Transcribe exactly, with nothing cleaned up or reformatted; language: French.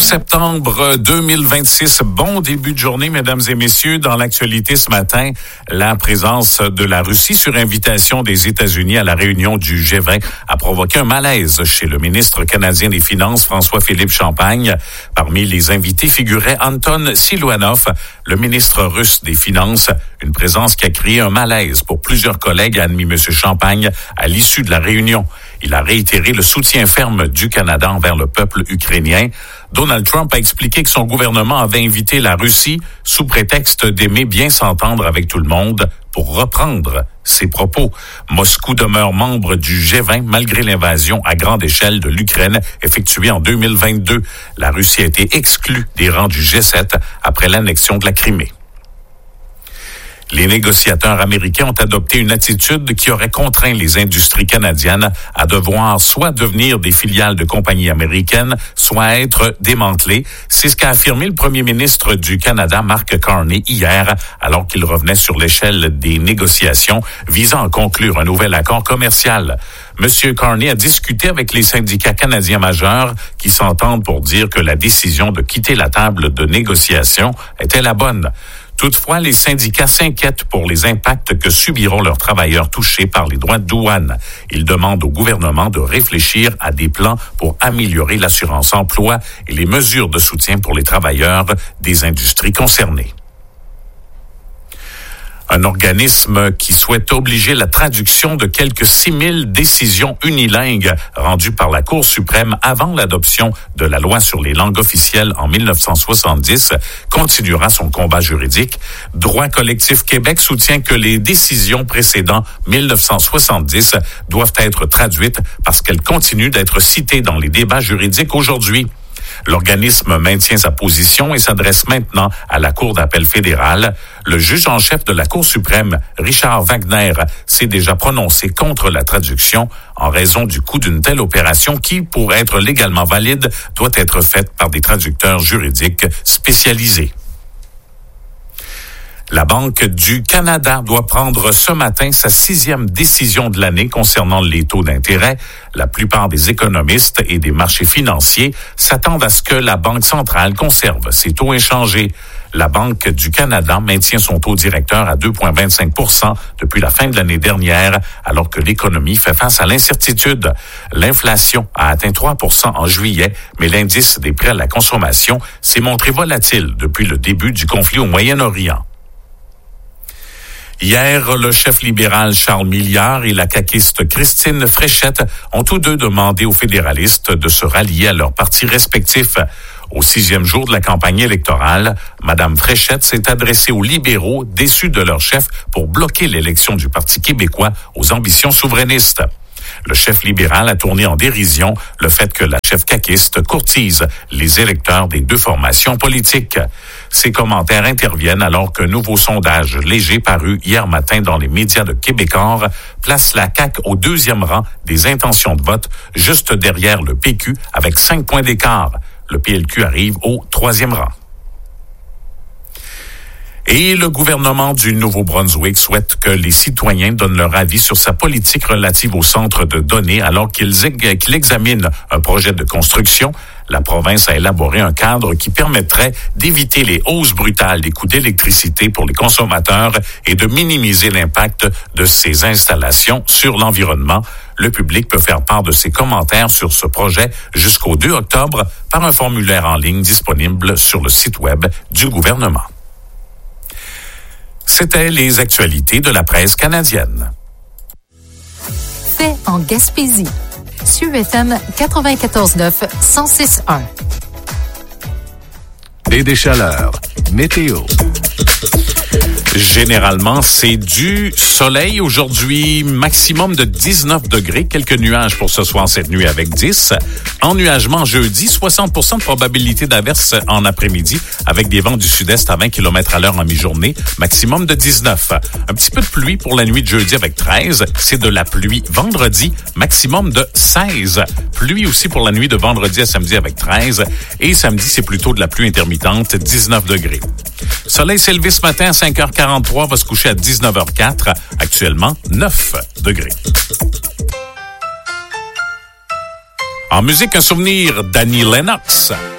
septembre deux mille vingt-six. Bon début de journée, mesdames et messieurs. Dans l'actualité ce matin, la présence de la Russie sur invitation des États-Unis à la réunion du G vingt a provoqué un malaise chez le ministre canadien des Finances, François-Philippe Champagne. Parmi les invités figurait Anton Siluanov, le ministre russe des Finances. Une présence qui a créé un malaise pour plusieurs collègues, a admis M. Champagne à l'issue de la réunion. Il a réitéré le soutien ferme du Canada envers le peuple ukrainien. Donald Trump a expliqué que son gouvernement avait invité la Russie sous prétexte d'aimer bien s'entendre avec tout le monde. Pour reprendre ses propos, Moscou demeure membre du G vingt malgré l'invasion à grande échelle de l'Ukraine effectuée en deux mille vingt-deux. La Russie a été exclue des rangs du G sept après l'annexion de la Crimée. Les négociateurs américains ont adopté une attitude qui aurait contraint les industries canadiennes à devoir soit devenir des filiales de compagnies américaines, soit être démantelées. C'est ce qu'a affirmé le premier ministre du Canada, Mark Carney, hier, alors qu'il revenait sur l'échelle des négociations visant à conclure un nouvel accord commercial. Monsieur Carney a discuté avec les syndicats canadiens majeurs qui s'entendent pour dire que la décision de quitter la table de négociation était la bonne. Toutefois, les syndicats s'inquiètent pour les impacts que subiront leurs travailleurs touchés par les droits de douane. Ils demandent au gouvernement de réfléchir à des plans pour améliorer l'assurance emploi et les mesures de soutien pour les travailleurs des industries concernées. Un organisme qui souhaite obliger la traduction de quelques six mille décisions unilingues rendues par la Cour suprême avant l'adoption de la loi sur les langues officielles en mille neuf cent soixante-dix continuera son combat juridique. Droit collectif Québec soutient que les décisions précédant mille neuf cent soixante-dix doivent être traduites parce qu'elles continuent d'être citées dans les débats juridiques aujourd'hui. L'organisme maintient sa position et s'adresse maintenant à la Cour d'appel fédérale. Le juge en chef de la Cour suprême, Richard Wagner, s'est déjà prononcé contre la traduction en raison du coût d'une telle opération qui, pour être légalement valide, doit être faite par des traducteurs juridiques spécialisés. La Banque du Canada doit prendre ce matin sa sixième décision de l'année concernant les taux d'intérêt. La plupart des économistes et des marchés financiers s'attendent à ce que la Banque centrale conserve ses taux inchangés. La Banque du Canada maintient son taux directeur à deux virgule vingt-cinq pour cent depuis la fin de l'année dernière, alors que l'économie fait face à l'incertitude. L'inflation a atteint trois pour cent en juillet, mais l'indice des prix à la consommation s'est montré volatile depuis le début du conflit au Moyen-Orient. Hier, le chef libéral Charles Milliard et la caquiste Christine Fréchette ont tous deux demandé aux fédéralistes de se rallier à leurs partis respectifs. Au sixième jour de la campagne électorale, Madame Fréchette s'est adressée aux libéraux déçus de leur chef pour bloquer l'élection du Parti québécois aux ambitions souverainistes. Le chef libéral a tourné en dérision le fait que la chef caquiste courtise les électeurs des deux formations politiques. Ces commentaires interviennent alors qu'un nouveau sondage léger paru hier matin dans les médias de Québécois place la C A Q au deuxième rang des intentions de vote, juste derrière le P Q avec cinq points d'écart. Le P L Q arrive au troisième rang. Et le gouvernement du Nouveau-Brunswick souhaite que les citoyens donnent leur avis sur sa politique relative au centre de données alors qu'ils qu'il examinent un projet de construction. La province a élaboré un cadre qui permettrait d'éviter les hausses brutales des coûts d'électricité pour les consommateurs et de minimiser l'impact de ces installations sur l'environnement. Le public peut faire part de ses commentaires sur ce projet jusqu'au deux octobre par un formulaire en ligne disponible sur le site web du gouvernement. C'était les actualités de la presse canadienne. Fait en Gaspésie. S U F M quatre-vingt-quatorze neuf, cent six un. Des déchaleurs. Météo. Généralement, c'est du soleil aujourd'hui, maximum de dix-neuf degrés, quelques nuages pour ce soir, cette nuit avec dix. Ennuagement jeudi, soixante pour cent de probabilité d'averse en après-midi avec des vents du sud-est à vingt kilomètres à l'heure en mi-journée, maximum de dix-neuf. Un petit peu de pluie pour la nuit de jeudi avec treize, c'est de la pluie vendredi, maximum de seize. Pluie aussi pour la nuit de vendredi à samedi avec treize et samedi, c'est plutôt de la pluie intermittente, dix-neuf degrés. Soleil s'est levé ce matin à cinq heures quarante-trois, va se coucher à dix-neuf heures quatre, actuellement neuf degrés. En musique, un souvenir d'Annie Lennox.